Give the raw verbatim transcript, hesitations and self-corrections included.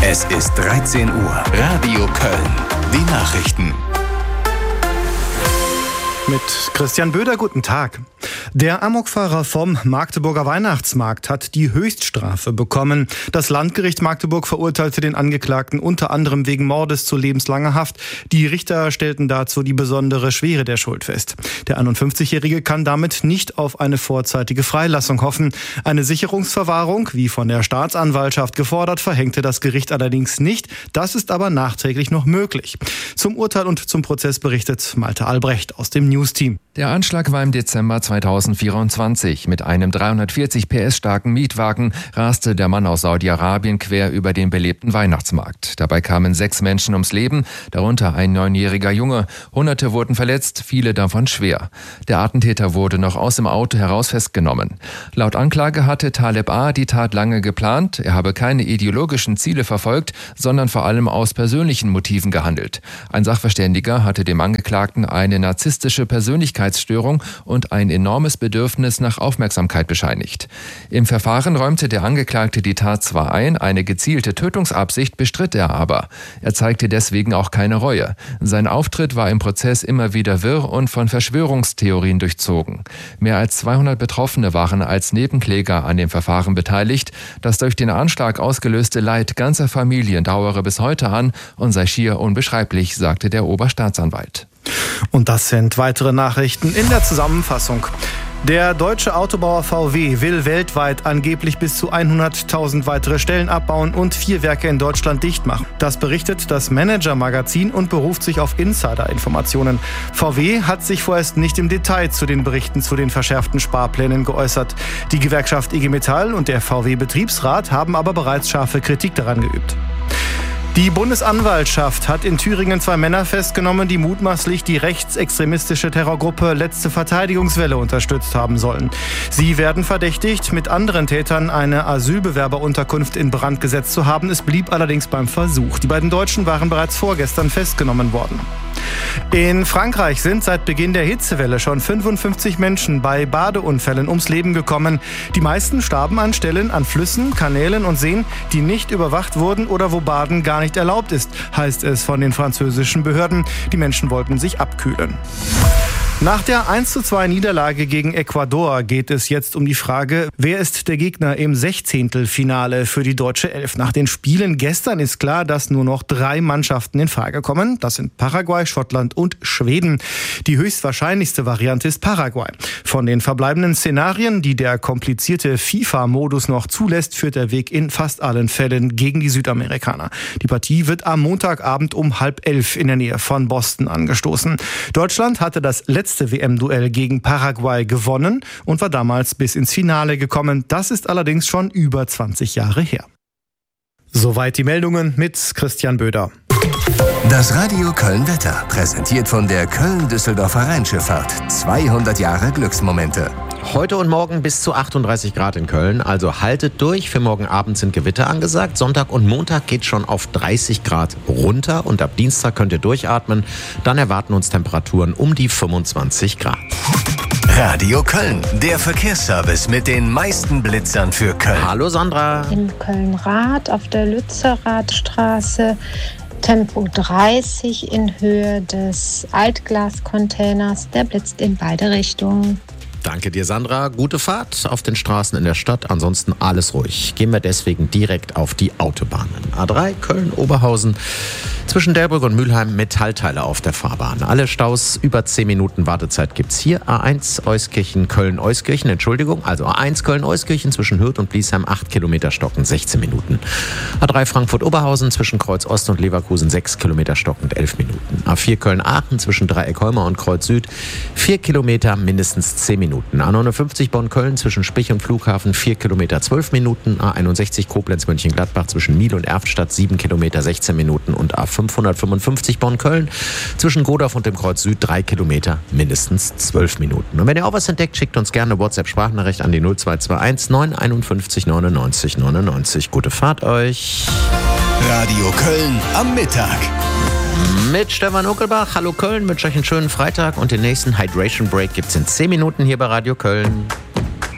Es ist dreizehn Uhr. Radio Köln. Die Nachrichten. Mit Christian Böder, guten Tag. Der Amokfahrer vom Magdeburger Weihnachtsmarkt hat die Höchststrafe bekommen. Das Landgericht Magdeburg verurteilte den Angeklagten unter anderem wegen Mordes zu lebenslanger Haft. Die Richter stellten dazu die besondere Schwere der Schuld fest. Der einundfünfzigjährige kann damit nicht auf eine vorzeitige Freilassung hoffen. Eine Sicherungsverwahrung, wie von der Staatsanwaltschaft gefordert, verhängte das Gericht allerdings nicht. Das ist aber nachträglich noch möglich. Zum Urteil und zum Prozess berichtet Malte Albrecht aus dem News-Team. Der Anschlag war im Dezember zweitausendvierundzwanzig. Mit einem dreihundertvierzig P S starken Mietwagen raste der Mann aus Saudi-Arabien quer über den belebten Weihnachtsmarkt. Dabei kamen sechs Menschen ums Leben, darunter ein neunjähriger Junge. Hunderte wurden verletzt, viele davon schwer. Der Attentäter wurde noch aus dem Auto heraus festgenommen. Laut Anklage hatte Taleb A. die Tat lange geplant. Er habe keine ideologischen Ziele verfolgt, sondern vor allem aus persönlichen Motiven gehandelt. Ein Sachverständiger hatte dem Angeklagten eine narzisstische Persönlichkeitsstörung und ein enormes Bedürfnis nach Aufmerksamkeit bescheinigt. Im Verfahren räumte der Angeklagte die Tat zwar ein, eine gezielte Tötungsabsicht bestritt er aber. Er zeigte deswegen auch keine Reue. Sein Auftritt war im Prozess immer wieder wirr und von Verschwörungstheorien durchzogen. Mehr als zweihundert Betroffene waren als Nebenkläger an dem Verfahren beteiligt. Das durch den Anschlag ausgelöste Leid ganzer Familien dauere bis heute an und sei schier unbeschreiblich, sagte der Oberstaatsanwalt. Und das sind weitere Nachrichten in der Zusammenfassung. Der deutsche Autobauer V W will weltweit angeblich bis zu hunderttausend weitere Stellen abbauen und vier Werke in Deutschland dicht machen. Das berichtet das Manager-Magazin und beruft sich auf Insider-Informationen. V W hat sich vorerst nicht im Detail zu den Berichten zu den verschärften Sparplänen geäußert. Die Gewerkschaft I G Metall und der V W-Betriebsrat haben aber bereits scharfe Kritik daran geübt. Die Bundesanwaltschaft hat in Thüringen zwei Männer festgenommen, die mutmaßlich die rechtsextremistische Terrorgruppe Letzte Verteidigungswelle unterstützt haben sollen. Sie werden verdächtigt, mit anderen Tätern eine Asylbewerberunterkunft in Brand gesetzt zu haben. Es blieb allerdings beim Versuch. Die beiden Deutschen waren bereits vorgestern festgenommen worden. In Frankreich sind seit Beginn der Hitzewelle schon fünfundfünfzig Menschen bei Badeunfällen ums Leben gekommen. Die meisten starben an Stellen an Flüssen, Kanälen und Seen, die nicht überwacht wurden oder wo Baden gar nicht erlaubt ist, heißt es von den französischen Behörden. Die Menschen wollten sich abkühlen. Nach der eins zu zwei Niederlage gegen Ecuador geht es jetzt um die Frage, wer ist der Gegner im Sechzehntelfinale für die deutsche Elf. Nach den Spielen gestern ist klar, dass nur noch drei Mannschaften in Frage kommen. Das sind Paraguay, Schottland und Schweden. Die höchstwahrscheinlichste Variante ist Paraguay. Von den verbleibenden Szenarien, die der komplizierte FIFA-Modus noch zulässt, führt der Weg in fast allen Fällen gegen die Südamerikaner. Die Partie wird am Montagabend um halb elf in der Nähe von Boston angestoßen. Deutschland hatte das letzte letzte W M-Duell gegen Paraguay gewonnen und war damals bis ins Finale gekommen. Das ist allerdings schon über zwanzig Jahre her. Soweit die Meldungen mit Christian Böder. Das Radio Köln-Wetter, präsentiert von der Köln-Düsseldorfer Rheinschifffahrt. zweihundert Jahre Glücksmomente. Heute und morgen bis zu achtunddreißig Grad in Köln, also haltet durch. Für morgen Abend sind Gewitter angesagt. Sonntag und Montag geht schon auf dreißig Grad runter und ab Dienstag könnt ihr durchatmen. Dann erwarten uns Temperaturen um die fünfundzwanzig Grad. Radio Köln, der Verkehrsservice mit den meisten Blitzern für Köln. Hallo Sandra. In Köln-Rath auf der Lützerathstraße Tempo dreißig in Höhe des Altglascontainers. Der blitzt in beide Richtungen. Danke dir, Sandra. Gute Fahrt auf den Straßen in der Stadt. Ansonsten alles ruhig. Gehen wir deswegen direkt auf die Autobahnen. A drei Köln-Oberhausen. Zwischen Delbrück und Mülheim Metallteile auf der Fahrbahn. Alle Staus, über zehn Minuten Wartezeit gibt's hier. A eins Euskirchen, Köln-Euskirchen, Entschuldigung. Also A eins Köln-Euskirchen zwischen Hürth und Bliesheim, acht Kilometer stockend, sechzehn Minuten. A drei Frankfurt-Oberhausen zwischen Kreuz Ost und Leverkusen, sechs Kilometer stockend, elf Minuten. A vier Köln-Aachen zwischen Dreieck-Holmer und Kreuz Süd, vier Kilometer, mindestens zehn Minuten. A neunundfünfzig Bonn-Köln zwischen Spich und Flughafen, vier Kilometer, zwölf Minuten. A einundsechzig Koblenz-Mönchengladbach zwischen Miel und Erftstadt, sieben Kilometer, sechzehn Minuten. Und A fünfhundertfünfundfünfzig Bonn-Köln zwischen Godorf und dem Kreuz Süd, drei Kilometer, mindestens zwölf Minuten. Und wenn ihr auch was entdeckt, schickt uns gerne eine WhatsApp-Sprachnachricht an die null zwei zwei eins neun einundfünfzig neunundneunzig neunundneunzig. Gute Fahrt euch. Radio Köln am Mittag. Mit Stefan Uckelbach. Hallo Köln, wünsche euch einen schönen Freitag und den nächsten Hydration Break gibt's in zehn Minuten hier bei Radio Köln.